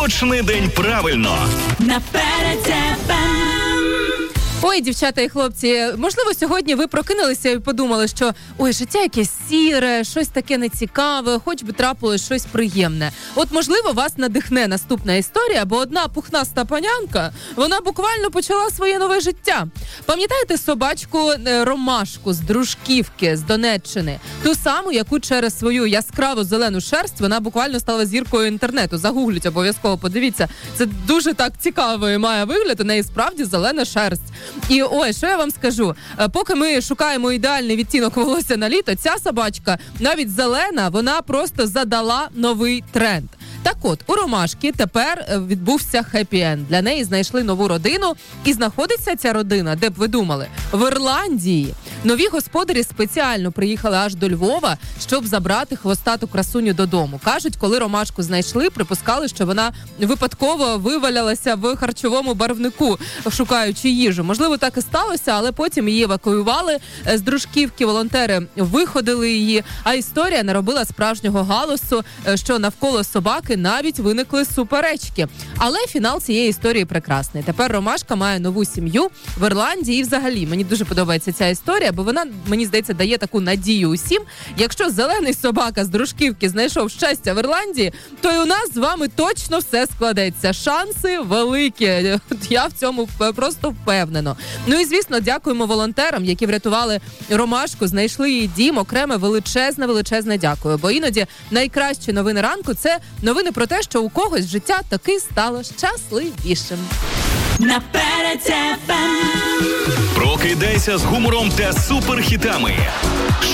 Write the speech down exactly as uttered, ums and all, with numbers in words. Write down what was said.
Почни день правильно. Наперед тебе. Ой, дівчата і хлопці, можливо, сьогодні ви прокинулися і подумали, що ой, життя якесь сіре, щось таке нецікаве, хоч би трапилось щось приємне. От, можливо, вас надихне наступна історія, бо одна пухнаста панянка, вона буквально почала своє нове життя. Пам'ятаєте собачку Ромашку з Дружківки, з Донеччини? Ту саму, яку через свою яскраву зелену шерсть вона буквально стала зіркою інтернету. Загугліть обов'язково, подивіться. Це дуже так цікаво і має вигляд, у неї справді зелена шерсть. І ой, що я вам скажу, поки ми шукаємо ідеальний відтінок волосся на літо, ця собачка, навіть зелена, вона просто задала новий тренд. Так от, у Ромашки тепер відбувся хеппі-енд. Для неї знайшли нову родину. І знаходиться ця родина, де б ви думали, в Ірландії. Нові господарі спеціально приїхали аж до Львова, щоб забрати хвостату красуню додому. Кажуть, коли Ромашку знайшли, припускали, що вона випадково вивалялася в харчовому барвнику, шукаючи їжу. Можливо, так і сталося, але потім її евакуювали з Дружківки, волонтери виходили її, а історія наробила справжнього галасу, що навколо собаки навіть виникли суперечки. Але фінал цієї історії прекрасний. Тепер Ромашка має нову сім'ю в Ірландії. І взагалі, мені дуже подобається ця історія, бо вона, мені здається, дає таку надію усім. Якщо зелений собака з Дружківки знайшов щастя в Ірландії, то і у нас з вами точно все складеться. Шанси великі. Я в цьому просто впевнена. Ну і, звісно, дякуємо волонтерам, які врятували Ромашку, знайшли її дім. Окреме величезне-величезне дякую. Бо іноді найкращі новини ранку – це новини про те, що у когось життя таки стало щасливішим. Наперед тебе. Прокидайся з гумором та суперхітами.